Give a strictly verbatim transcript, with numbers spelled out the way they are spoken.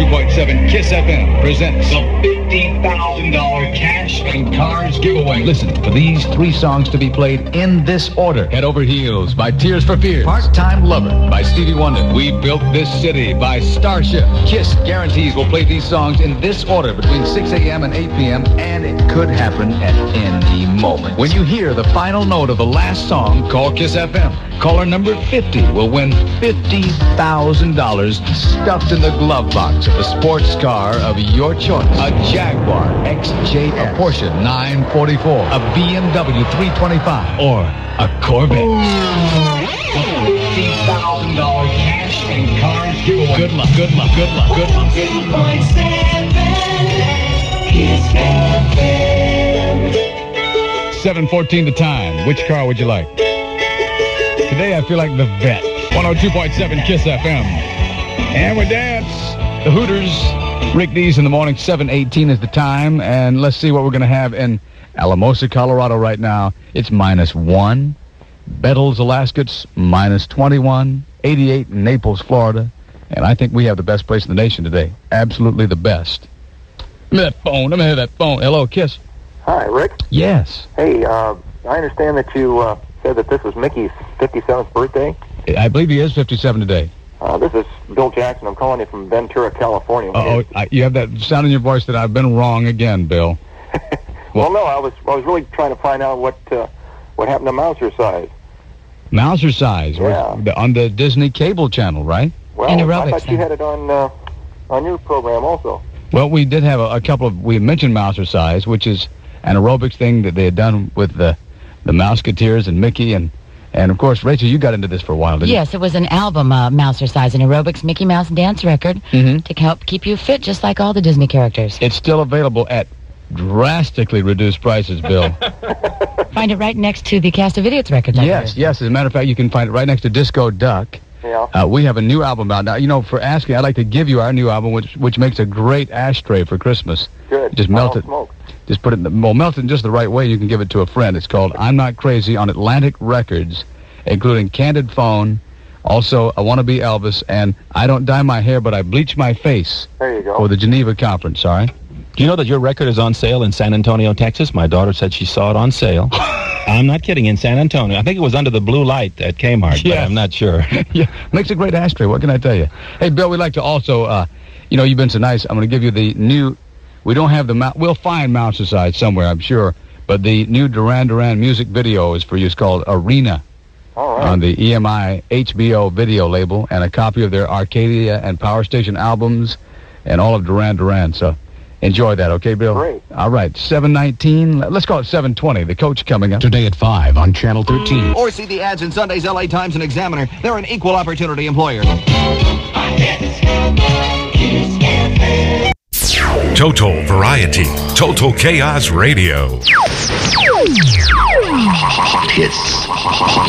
two point seven Kiss F M presents the fifty thousand dollars cash and cars giveaway. Listen for these three songs to be played in this order. Head Over Heels by Tears for Fears. Part-Time Lover by Stevie Wonder. We Built This City by Starship. Kiss guarantees we'll play these songs in this order between six a.m. and eight p.m. and it could happen at any moment. When you hear the final note of the last song, call Kiss F M. Caller number fifty will win fifty thousand dollars stuffed in the glove box of a sports car of your choice. A Jaguar X J S, a Porsche nine forty-four, a B M W three twenty-five, or a Corvette. fifty thousand dollars cash and cars giveaway. Good luck, good luck, good luck, good luck. two point seven Kiss F M. seven fourteen the time. Which car would you like? Today I feel like the vet. one oh two point seven Kiss F M. And we dance. The Hooters. Rick Dees in the morning. seven eighteen is the time. And let's see what we're going to have in Alamosa, Colorado right now. It's minus one. Bettles, Alaska, it's minus twenty-one. eighty-eight in Naples, Florida. And I think we have the best place in the nation today. Absolutely the best. Let me that phone. Let me hear that phone. Hello, Kiss. Hi, Rick. Yes. Hey, uh, I understand that you uh, said that this was Mickey's fifty-seventh birthday. I believe he is fifty-seven today. Uh, this is Bill Jackson. I'm calling you from Ventura, California. Oh, you have that sound in your voice that I've been wrong again, Bill. well, no, I was I was really trying to find out what uh, what happened to Mouser Size. Mouser Size, yeah. the, on the Disney cable channel, right? Well, I thought you had it on uh, on your program also. Well, we did have a, a couple of. We mentioned Mouser Size, which is an aerobics thing that they had done with the the Mouseketeers and Mickey and. And, of course, Rachel, you got into this for a while, didn't yes, you? Yes, it was an album, uh, Mouser Size, an aerobics Mickey Mouse dance record mm-hmm. to help keep you fit, just like all the Disney characters. It's still available at drastically reduced prices, Bill. Find it right next to the Cast of Idiots record. Yes, yes. As a matter of fact, you can find it right next to Disco Duck. Yeah. Uh, we have a new album out now. You know, for asking, I'd like to give you our new album, which which makes a great ashtray for Christmas. Good. Just melt it. Smoke. Just put it in the, well, melt it in just the right way. You can give it to a friend. It's called I'm Not Crazy on Atlantic Records, including Candid Phone, also I Want to Be Elvis, and I Don't Dye My Hair, But I Bleach My Face. There you go. For the Geneva Conference, sorry. Do you know that your record is on sale in San Antonio, Texas? My daughter said she saw it on sale. I'm not kidding, in San Antonio. I think it was under the blue light at Kmart, yes. But I'm not sure. Yeah, makes a great ashtray. What can I tell you? Hey, Bill, we'd like to also, uh, you know, you've been so nice. I'm going to give you the new, we don't have the, we'll find Mouser Size somewhere, I'm sure, but the new Duran Duran music video is for you. It's called Arena. All right. On the E M I H B O video label, and a copy of their Arcadia and Power Station albums and all of Duran Duran. So enjoy that, okay, Bill? Great. All right, seven nineteen. Let's call it seven twenty. The Coach coming up. Today at five on Channel thirteen. Or see the ads in Sunday's L A Times and Examiner. They're an equal opportunity employer. Total Variety. Total Chaos Radio. Hot hits.